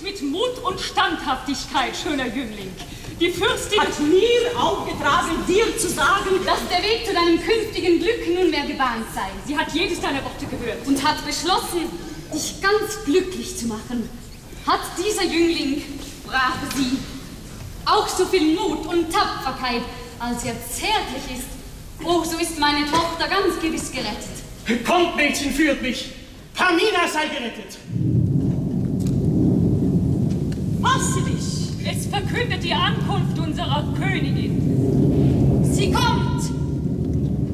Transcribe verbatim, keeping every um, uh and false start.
dich mit Mut und Standhaftigkeit, schöner Jüngling. Die Fürstin hat mir aufgetragen, dir zu sagen, dass der Weg zu deinem künftigen Glück nunmehr gebahnt sei. Sie hat jedes deiner Worte gehört. Und hat beschlossen, dich ganz glücklich zu machen. Hat dieser Jüngling, brave sie, auch so viel Mut und Tapferkeit, als er zärtlich ist, oh, so ist meine Tochter ganz gewiss gerettet. Kommt, Mädchen, führt mich. Pamina sei gerettet. Fasse dich. Es verkündet die Ankunft unserer Königin. Sie kommt.